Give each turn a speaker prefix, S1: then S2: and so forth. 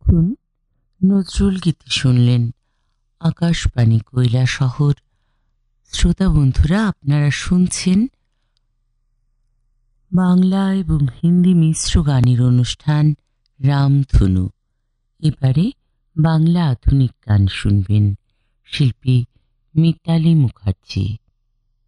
S1: এতক্ষণ নজরুল গীতি শুনলেন। আকাশবাণী কৈলাসহর। শ্রোতা বন্ধুরা, আপনারা শুনছেন বাংলা এবং হিন্দি মিশ্র গানের অনুষ্ঠান রামধনু। এবারে বাংলা আধুনিক গান শুনবেন। শিল্পী মিতালী মুখার্জি।